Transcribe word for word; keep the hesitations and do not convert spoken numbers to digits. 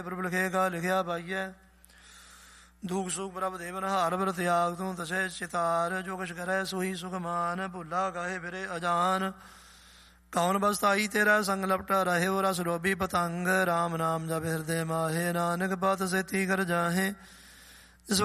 ਪ੍ਰਭ ਲਿਖੇਗਾ ਲਿਖਿਆ ਪਾਈਐ। ਦੁਖ ਸੁਖ ਪ੍ਰਭ ਦੇਵਨ ਹਾਰ ਵਰ ਤਿਆਗ ਤੂੰ ਤਸੈ ਚਿਤਾਰ। ਜੋ ਕਛ ਕਰੈ ਸੋਈ ਸੁਖਮਾਨ ਭੁੱਲਾ ਕਾਹੇ ਫਿਰੇ ਅਜਾਨ। ਕੌਣ ਬਸਤਾਈ ਤੇਰਾ ਸੰਗ ਲਪਟਾ ਰਹਿਓ ਰਸ ਲੋਭੀ ਪਤੰਗ। ਰਾਮ ਨਾਮ ਜਪ ਹਿਰਦੇ ਮਾਹੇ ਨਾਨਕ ਪਤ ਸੇਤੀ ਕਰ ਜਾਹੇ।